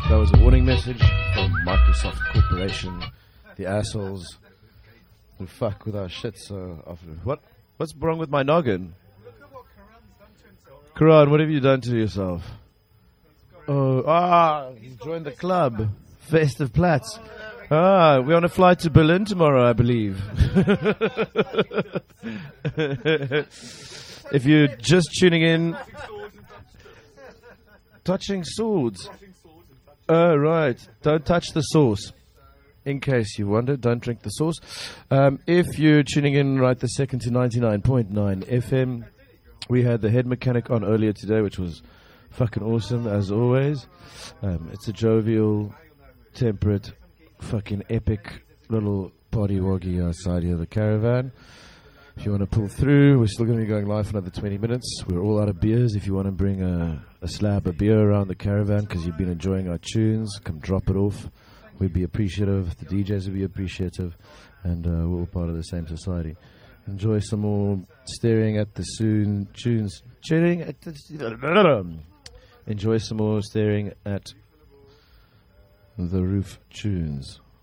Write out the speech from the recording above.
That was a warning message from Microsoft Corporation, the assholes who fuck with our shit so often. What's wrong with my noggin? Look at what Karan's done to himself. Karan, what have you done to yourself? He's joined the club. Festive Platz. We're on a flight to Berlin tomorrow, I believe. If you're just tuning in, touching swords. Oh, right. Don't touch the sauce. In case you wonder, don't drink the sauce. If you're tuning in right the second to 99.9 FM, we had the head mechanic on earlier today, which was fucking awesome, as always. It's a jovial, temperate, fucking epic little potty woggy outside here, the caravan. If you want to pull through, we're still going to be going live for another 20 minutes. We're all out of beers. If you want to bring a slab of beer around the caravan because you've been enjoying our tunes, come drop it off. We'd be appreciative. The DJs would be appreciative. And we're all part of the same society. Enjoy some more staring at the tunes. Enjoy some more staring at the roof tunes.